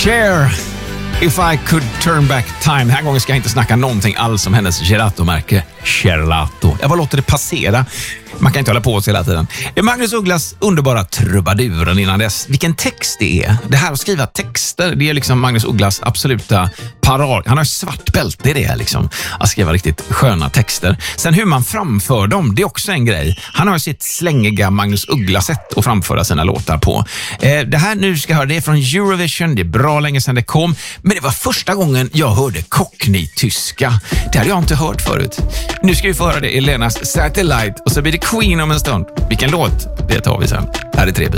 Cher, If I Could Turn Back Time. Den här gången ska jag inte snacka någonting alls om hennes gelato-märke Gelato. Jag bara låter det passera. Man kan inte hålla på oss hela tiden. Det är Magnus Ugglas underbara trubaduren innan dess. Vilken text det är. Det här att skriva texter, det är liksom Magnus Ugglas absoluta parad. Han har svart bälte i det liksom. Att skriva riktigt sköna texter. Sen hur man framför dem, det är också en grej. Han har sitt slängiga Magnus Ugglas-sätt att framföra sina låtar på. Det här nu ska jag höra, det är från Eurovision. Det är bra länge sedan det kom. Men det var första gången jag hörde Cockney-tyska. Det hade jag inte hört förut. Nu ska vi få höra det i Lenas Satellite och så blir det Queen om en stund. Vilken låt? Det tar vi sen. Här är 3